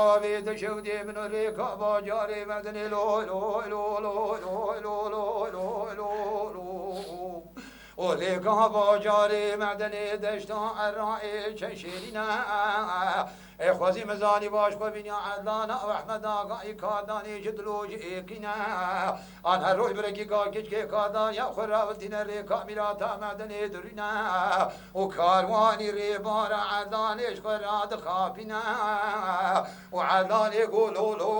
بيت شودي من ريكا باجاري مدني لو لو لو لو لو لو لو لو لو لو وليكا باجاري مدني دشتا الرائي ششيرنا خوزي مزاني باش ببيني عدلانا واحمد آقاي كاداني جدلوج ايكنا انا روح بركي كاكيش كي كادان يا خراوتين ريكا ميراتا مدني درنا وكارواني ريبار عدلانيش خراد خافنا وعدلان يقولوا لو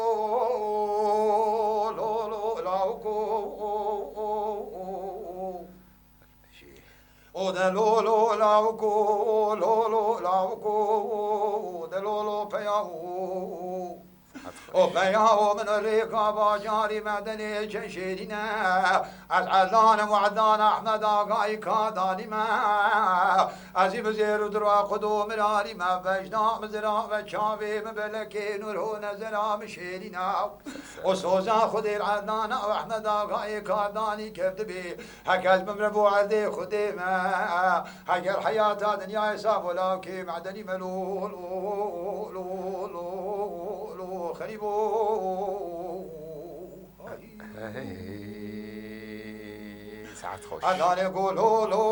لو لو ودلولو لاوكو لولو لاوكو دلولو بياو وبياو من الريقة باجاري مدني جنشيرنا عزعلان وعدان أحمد آقاي كاداني ما عزيب زير دروا قدوم راري ما بجنا مزرا وشافي مبلكي نورو نزرا مشيرنا وصوزا خدي العدان أحمد آقاي كاداني كيف تبي هكذا بمربو عدي خدي ما هكذا الحياة دنيا يساف ولكن معدني ملول خريبو ساعات خوش أنا نقول لو لو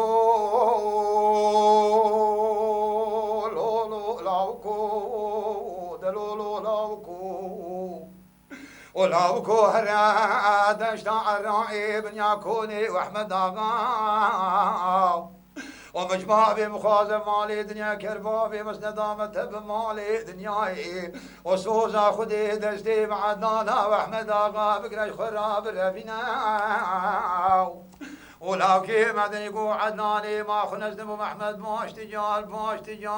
لو لو لاوكو دلو لو لاوكو ولاوكو هراد اشتاع الرائي بن ياكوني واحمد آغا ومجمع بمخازن مالي دنيا كربابي مسندامة بمالي دنياي وسوزا خدي دشتي معدنانا واحمد آغا بقرش خراب ربنا ولكن مدني قو عدناني ما خنزنبو محمد باش تجار